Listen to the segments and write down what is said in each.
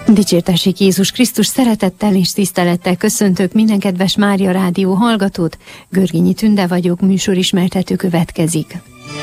Dicsértessék Jézus Krisztus, szeretettel és tisztelettel köszöntök minden kedves Mária Rádió hallgatót. Görgényi Tünde vagyok, műsorismertető következik.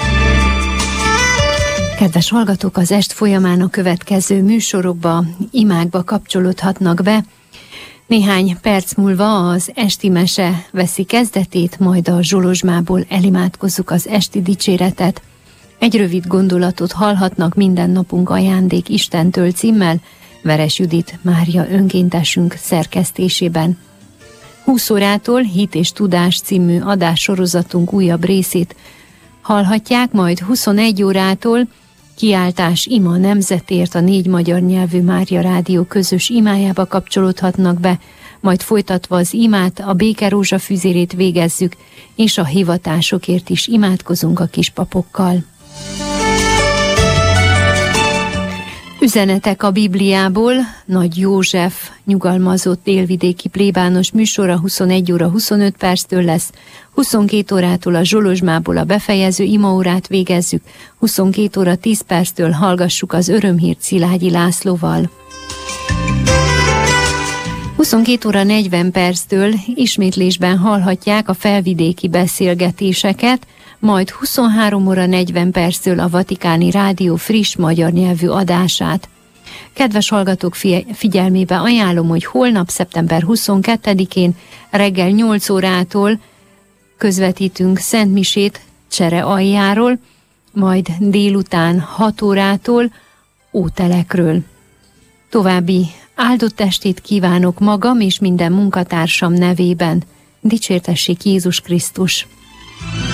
Kedves hallgatók, az est folyamán a következő műsorokba, imákba kapcsolódhatnak be. Néhány perc múlva az esti mese veszi kezdetét, majd a Zsolozsmából elimádkozzuk az esti dicséretet. Egy rövid gondolatot hallhatnak Minden napunk ajándék Istentől címmel, Veres Judit Mária önkéntesünk szerkesztésében. 20 órától Hit és Tudás című adássorozatunk újabb részét hallhatják, majd 21 órától Kiáltás ima nemzetért, a 4 magyar nyelvű Mária Rádió közös imájába kapcsolódhatnak be, majd folytatva az imát, a béke rózsafüzérét végezzük, és a hivatásokért is imádkozunk a kispapokkal. Üzenetek a Bibliából, Nagy József nyugalmazott délvidéki plébános műsora 21 óra 25 perctől lesz, 22 órától a Zsolozsmából a befejező imaórát végezzük, 22 óra 10 perctől hallgassuk az örömhírt Szilágyi Lászlóval. 22 óra 40 perctől ismétlésben hallhatják a felvidéki beszélgetéseket, majd 23 óra 40 perctől a Vatikáni Rádió friss magyar nyelvű adását. Kedves hallgatók figyelmébe ajánlom, hogy holnap, szeptember 22-én reggel 8 órától közvetítünk szentmisét Cserealjáról, majd délután 6 órától Ótelekről. További áldott estét kívánok magam és minden munkatársam nevében. Dicsértessék Jézus Krisztus!